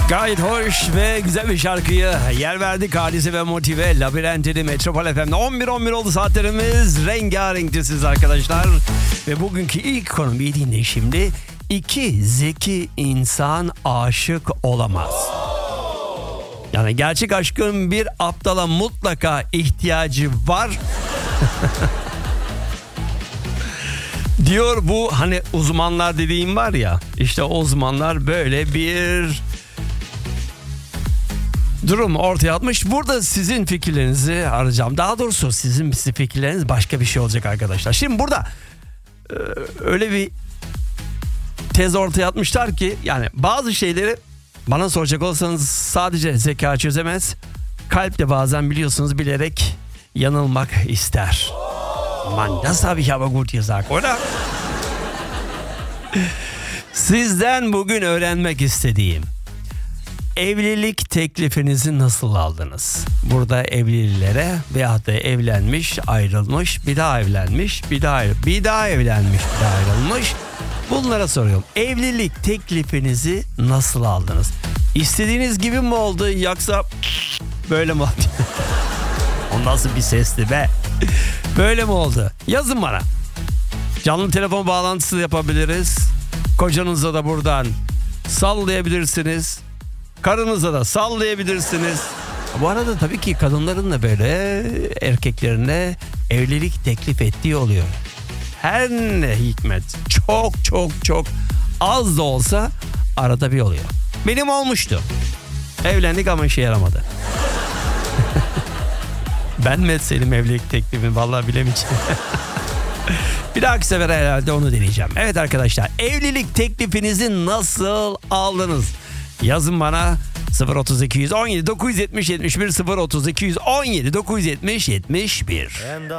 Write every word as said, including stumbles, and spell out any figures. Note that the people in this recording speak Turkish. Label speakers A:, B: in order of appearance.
A: Gayet hoş ve güzel bir şarkıya yer verdik. Hadise ve Motive, Labirent'in Metropol F M'de on bir on bir oldu saatlerimiz. Rengarenktesiniz arkadaşlar. Ve bugünkü ilk konum, iyi dinleyin şimdi. İki zeki insan aşık olamaz. Yani gerçek aşkın bir aptala mutlaka ihtiyacı var. Diyor bu hani uzmanlar dediğim var ya, işte o uzmanlar böyle bir durum ortaya atmış. Burada sizin fikirlerinizi arayacağım. Daha doğrusu sizin fikirleriniz başka bir şey olacak arkadaşlar. Şimdi burada e, öyle bir tez ortaya atmışlar ki yani bazı şeyleri bana soracak olsanız sadece zeka çözemez. Kalp de bazen biliyorsunuz bilerek yanılmak ister. Man, das habe ich aber gut gesagt, oder? Sizden bugün öğrenmek istediğim, evlilik teklifinizi nasıl aldınız? Burada evlilere veyahut da evlenmiş, ayrılmış, bir daha evlenmiş, bir daha bir daha evlenmiş, bir daha ayrılmış. Bunlara soruyorum. Evlilik teklifinizi nasıl aldınız? İstediğiniz gibi mi oldu yoksa böyle mi oldu? O nasıl bir sesti be? Böyle mi oldu? Yazın bana. Canlı telefon bağlantısı yapabiliriz. Kocanıza da buradan sallayabilirsiniz. Karınıza da sallayabilirsiniz. Bu arada tabii ki kadınların da böyle erkeklerine evlilik teklif ettiği oluyor. Her ne hikmet, çok çok çok az da olsa arada bir oluyor. Benim olmuştu. Evlendik ama işe yaramadı. Ben mi etseydim evlilik teklifimi, vallahi bilemeyeceğim. Bir dahaki sefer herhalde onu deneyeceğim. Evet arkadaşlar, evlilik teklifinizi nasıl aldınız? Yazın bana sıfır otuz iki on yedi dokuz yüz yetmiş yetmiş bir sıfır otuz iki on yedi dokuz yüz yetmiş yetmiş bir.